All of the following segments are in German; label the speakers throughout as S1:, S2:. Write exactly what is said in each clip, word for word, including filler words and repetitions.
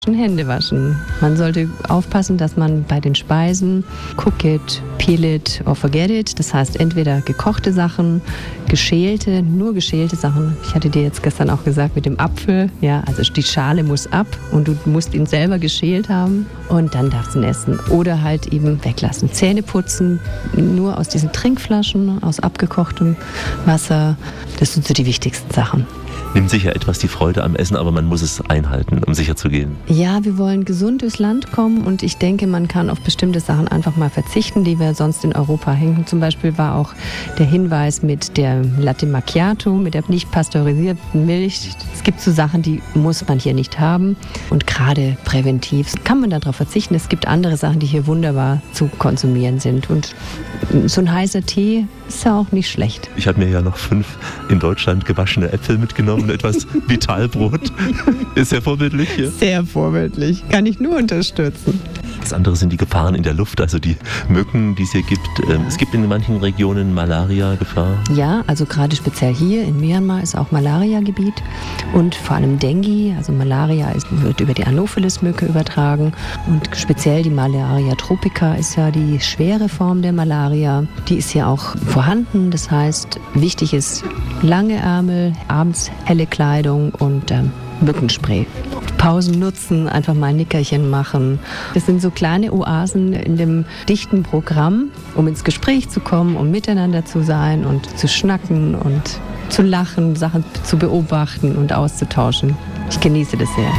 S1: Hände waschen. Man sollte aufpassen, dass man bei den Speisen cook it, peel it or forget it. Das heißt entweder gekochte Sachen, geschälte, nur geschälte Sachen. Ich hatte dir jetzt gestern auch gesagt mit dem Apfel, ja, also die Schale muss ab und du musst ihn selber geschält haben und dann darfst du ihn essen. Oder halt eben weglassen. Zähne putzen, nur aus diesen Trinkflaschen, aus abgekochtem Wasser. Das sind so die wichtigsten Sachen.
S2: Nimmt sicher etwas die Freude am Essen, aber man muss es einhalten, um sicher zu gehen.
S1: Ja, wir wollen gesund durchs Land kommen und ich denke, man kann auf bestimmte Sachen einfach mal verzichten, die wir sonst in Europa hängen. Zum Beispiel war auch der Hinweis mit der Latte Macchiato, mit der nicht pasteurisierten Milch. Es gibt so Sachen, die muss man hier nicht haben. Und gerade präventiv kann man darauf verzichten. Es gibt andere Sachen, die hier wunderbar zu konsumieren sind. Und so ein heißer Tee ist ja auch nicht schlecht.
S2: Ich habe mir ja noch fünf in Deutschland gewaschene Äpfel mitgenommen und etwas Vitalbrot. Ist sehr vorbildlich hier.
S1: Sehr vorbildlich. Kann ich nur unterstützen.
S2: Das andere sind die Gefahren in der Luft, also die Mücken, die es hier gibt. Ja. Es gibt in manchen Regionen Malaria-Gefahr.
S1: Ja, also gerade speziell hier in Myanmar ist auch Malaria-Gebiet und vor allem Dengue, also Malaria ist, wird über die Anopheles-Mücke übertragen und speziell die Malaria tropica ist ja die schwere Form der Malaria. Die ist hier auch vorhanden, das heißt, wichtig ist lange Ärmel, abends helle Kleidung und ähm, Mückenspray. Pausen nutzen, einfach mal ein Nickerchen machen. Das sind so kleine Oasen in dem dichten Programm, um ins Gespräch zu kommen, um miteinander zu sein und zu schnacken und zu lachen, Sachen zu beobachten und auszutauschen. Ich genieße das sehr.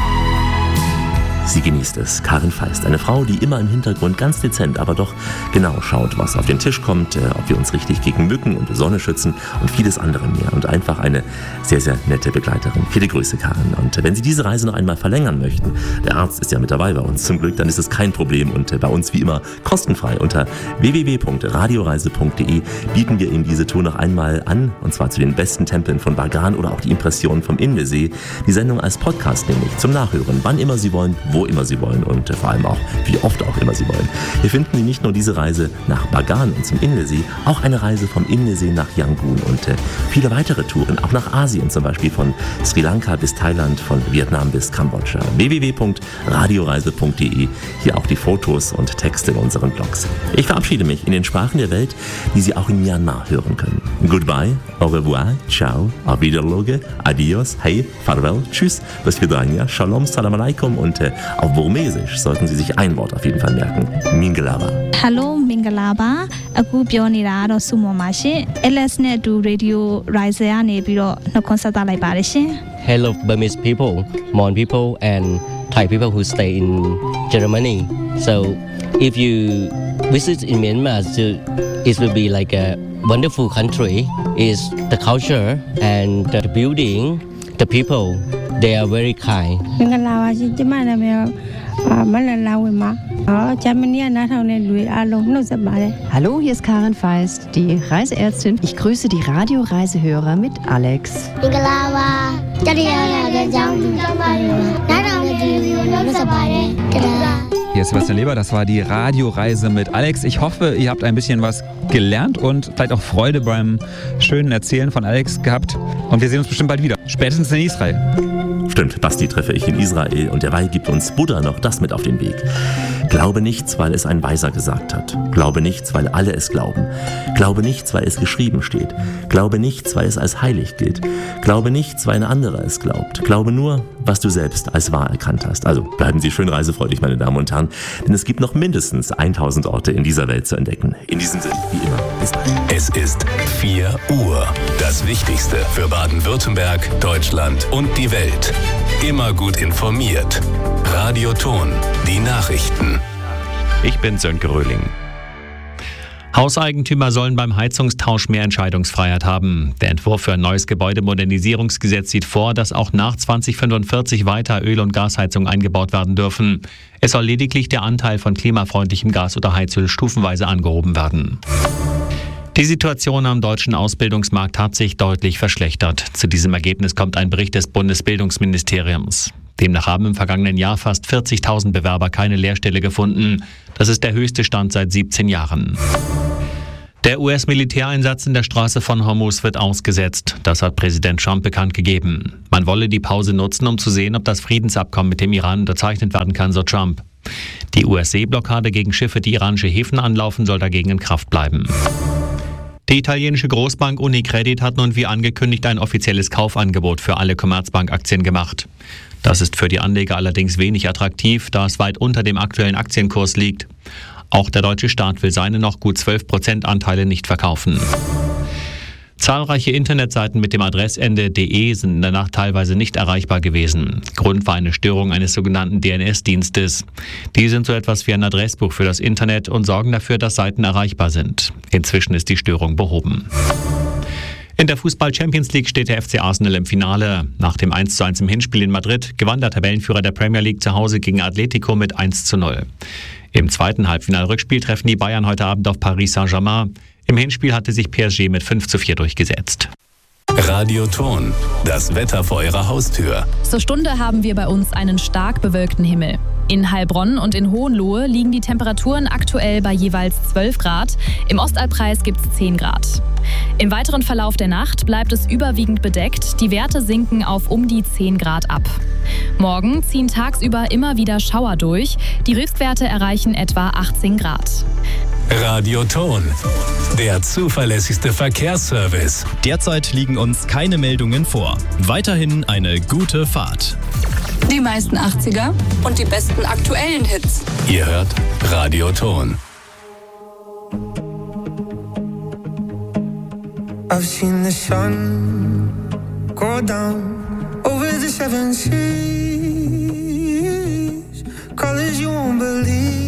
S2: Sie genießt es. Karin Feist, eine Frau, die immer im Hintergrund ganz dezent, aber doch genau schaut, was auf den Tisch kommt, äh, ob wir uns richtig gegen Mücken und Sonne schützen und vieles andere mehr. Und einfach eine sehr, sehr nette Begleiterin. Viele Grüße, Karin. Und äh, wenn Sie diese Reise noch einmal verlängern möchten, der Arzt ist ja mit dabei bei uns zum Glück, dann ist es kein Problem. Und äh, bei uns wie immer kostenfrei unter w w w punkt radioreise punkt d e bieten wir Ihnen diese Tour noch einmal an. Und zwar zu den besten Tempeln von Bagan oder auch die Impressionen vom Indesee. Die Sendung als Podcast nämlich zum Nachhören, wann immer Sie wollen, wo immer Sie wollen und vor allem auch, wie oft auch immer Sie wollen. Hier finden Sie nicht nur diese Reise nach Bagan und zum Indesee, auch eine Reise vom Indesee nach Yangon und äh, viele weitere Touren, auch nach Asien, zum Beispiel von Sri Lanka bis Thailand, von Vietnam bis Kambodscha. w w w punkt radioreise punkt d e, hier auch die Fotos und Texte in unseren Blogs. Ich verabschiede mich in den Sprachen der Welt, die Sie auch in Myanmar hören können. Goodbye, au revoir, ciao, auf Wiederloge, adios, hey, farewell, tschüss, bis vidania, shalom, salam alaikum und äh, auf Burmesisch sollten Sie sich ein Wort auf jeden Fall merken. Mingalaba.
S3: Hallo, Mingalaba. Aku pionira ro sumo ma shin. L S net to Radio Rise ya ne pi ro nakonsata lai ba de shin.
S4: Hello Burmese people, Mon people and Thai people who stay in Germany. So if you visit in Myanmar, so it will be like a wonderful country. Is the culture and the building, the people, they are very kind.
S5: Mingalaba shi chima na me malalawe ma.
S1: Hallo, hier ist Karin Feist, die Reiseärztin. Ich grüße die Radioreisehörer mit Alex.
S6: Hier ist Sebastian Leber, das war die Radioreise mit Alex. Ich hoffe, ihr habt ein bisschen was gelernt und vielleicht auch Freude beim schönen Erzählen von Alex gehabt. Und wir sehen uns bestimmt bald wieder, spätestens in Israel.
S2: Stimmt, Basti treffe ich in Israel und derweil gibt uns Buddha noch das mit auf den Weg. Glaube nichts, weil es ein Weiser gesagt hat. Glaube nichts, weil alle es glauben. Glaube nichts, weil es geschrieben steht. Glaube nichts, weil es als heilig gilt. Glaube nichts, weil ein anderer es glaubt. Glaube nur, was du selbst als wahr erkannt hast. Also bleiben Sie schön reisefreudig, meine Damen und Herren, denn es gibt noch mindestens tausend Orte in dieser Welt zu entdecken. In diesem Sinne, wie immer, bis bald.
S7: Es ist vier Uhr. Das Wichtigste für Baden-Württemberg, Deutschland und die Welt. Immer gut informiert. Radio Ton, die Nachrichten.
S8: Ich bin Sönke Röhling. Hauseigentümer sollen beim Heizungstausch mehr Entscheidungsfreiheit haben. Der Entwurf für ein neues Gebäudemodernisierungsgesetz sieht vor, dass auch nach zwanzig fünfundvierzig weiter Öl- und Gasheizungen eingebaut werden dürfen. Es soll lediglich der Anteil von klimafreundlichem Gas oder Heizöl stufenweise angehoben werden. Die Situation am deutschen Ausbildungsmarkt hat sich deutlich verschlechtert. Zu diesem Ergebnis kommt ein Bericht des Bundesbildungsministeriums. Demnach haben im vergangenen Jahr fast vierzigtausend Bewerber keine Lehrstelle gefunden. Das ist der höchste Stand seit siebzehn Jahren. Der U S-Militäreinsatz in der Straße von Hormuz wird ausgesetzt. Das hat Präsident Trump bekannt gegeben. Man wolle die Pause nutzen, um zu sehen, ob das Friedensabkommen mit dem Iran unterzeichnet werden kann, so Trump. Die U S-Seeblockade gegen Schiffe, die iranische Häfen anlaufen, soll dagegen in Kraft bleiben. Die italienische Großbank Unicredit hat nun wie angekündigt ein offizielles Kaufangebot für alle Commerzbank-Aktien gemacht. Das ist für die Anleger allerdings wenig attraktiv, da es weit unter dem aktuellen Aktienkurs liegt. Auch der deutsche Staat will seine noch gut zwölf Prozent Anteile nicht verkaufen. Zahlreiche Internetseiten mit dem Adressende .de sind in der Nacht teilweise nicht erreichbar gewesen. Grund war eine Störung eines sogenannten D N S-Dienstes. Die sind so etwas wie ein Adressbuch für das Internet und sorgen dafür, dass Seiten erreichbar sind. Inzwischen ist die Störung behoben. In der Fußball-Champions League steht der F C Arsenal im Finale. Nach dem eins zu eins im Hinspiel in Madrid gewann der Tabellenführer der Premier League zu Hause gegen Atletico mit eins zu null. Im zweiten Halbfinal-Rückspiel treffen die Bayern heute Abend auf Paris Saint-Germain. Im Hinspiel hatte sich P S G mit fünf zu vier durchgesetzt.
S7: Radio Ton, das Wetter vor Ihrer Haustür.
S9: Zur Stunde haben wir bei uns einen stark bewölkten Himmel. In Heilbronn und in Hohenlohe liegen die Temperaturen aktuell bei jeweils zwölf Grad. Im Ostalbkreis gibt es zehn Grad. Im weiteren Verlauf der Nacht bleibt es überwiegend bedeckt. Die Werte sinken auf um die zehn Grad ab. Morgen ziehen tagsüber immer wieder Schauer durch. Die Höchstwerte erreichen etwa achtzehn Grad.
S7: Radio Ton, der zuverlässigste Verkehrsservice.
S10: Derzeit liegen uns keine Meldungen vor. Weiterhin eine gute Fahrt.
S11: Die meisten achtziger und die besten aktuellen Hits.
S7: Ihr hört Radio Ton.
S12: I've seen the sun go down over the seven seas. Colors you won't believe.